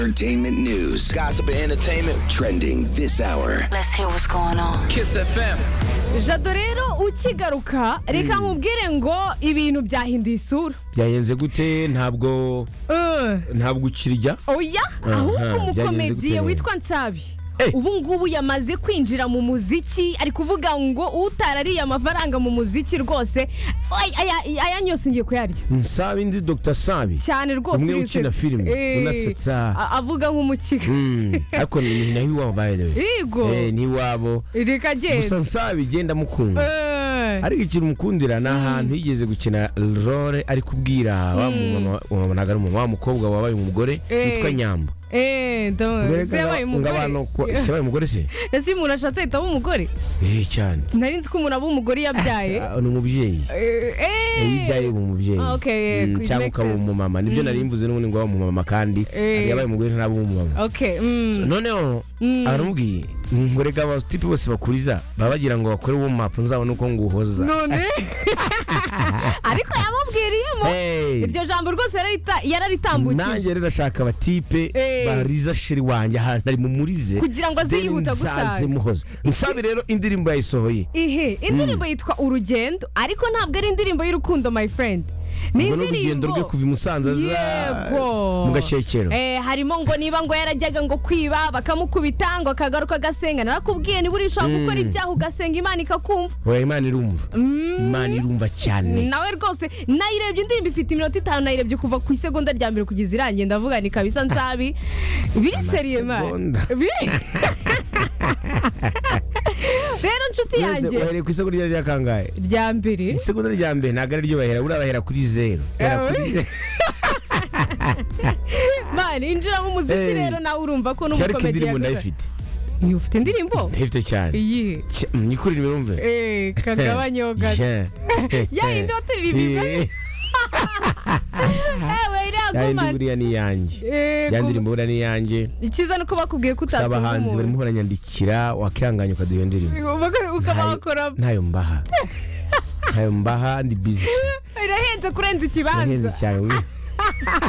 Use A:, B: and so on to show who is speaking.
A: Entertainment news. Gossip and entertainment. Trending this hour.
B: Let's hear what's going on.
A: Kiss FM.
C: Jado rero ukigaruka reka nkubwire ngo ibintu byahinduye isura.
D: Byayenze gute ntabwo ukirya
C: Oya ahubwo umukomediye witwa Nsabi ubu ngubu yamaze kwinjira mu muziki ari kuvuga ngo utarariye amafaranga mu muziki rwose aya nyose ngiye kuyarya.
D: Nsabi ndi Dr. Sabi
C: cyane rwose
D: umwe ukina filime unasetsa
C: avuga nk'umukiga
D: ariko ni nahi wabo by the way
C: yego
D: ni wabo
C: reka genda
D: gusa Nsabi genda mukunda ariko ikintu mukundira n'ahantu yigeze gukina role ari kubwira wa mama nagara wa mukobwa wabaye umugore witwa Nyambo
C: sebaye
D: umugore se
C: ese umuntu ashatse ahita aba umugore
D: cyane
C: nari nzi ko umuntu aba umugore yabyaye
D: ni umubyeyi yibyaye umubyeyi cyangwa ukaba umumama nibyo nari mvuze n'ubundi ngo aba umumama kandi yabaye umugore ntaba umumama noneho aramubwiye ngo reka abatipe bose bakuriza baba bagira ngo bakore uwo mapu nzabona uko nguhoza
C: none ariko yamubwiriyemo iryo jambo rwose yararitambukije
D: nanjye rero ashaka abatipe bariza sheri wanjye ahantu ari mu murize
C: kugira ngo aziyihuta gusaza
D: muhoza Nsabi rero indirimbo yayisohoye
C: indirimbo yitwa Urugendo ariko ntabwo ari indirimbo y'urukundo my friend ni
D: indirimbo rwo kuva Musanze mu Gashekero
C: harimo ngo niba ngo yarajyaga ngo kwiba bakamukubita ngo akagaruka gasenga narakubwiye niba urishaka gukora ibyaha ugasenga Imana ikakumva
D: Imana irumva Imana irumva cyane
C: nawe rwose nayirebye indirimbo ifite iminota 5 nayirebye kuva ku isegonda rya mbere kugeza irangiye ndavuga ni kabisa Nsabi biri seriye man rero nshuti yanjye
D: uhereye ku isegonda rya kangahe
C: rya mbere
D: isegonda rya mbere ntabwo ari ryo bahera urabahera kuri 0
C: mani injira mu muziki rero nawe urumva ko
D: n'umukomedi yakoze
C: iyo ufite indirimbo
D: ndifite cyane
C: iyi
D: nikurira urumve
C: kagabanyoga yindi watiririmba
D: yandi buriya ni yanjye yandirimbo buriya ni yanjye
C: ikiza nuko bakubwiye ko
D: utatuma abahanzi barimo baranyandikira wakihanganya ukaduha indirimbo
C: ukabakora
D: ntayo mbaha ndi busy
C: irahenze kurenza ikibanza
D: irahenze cyane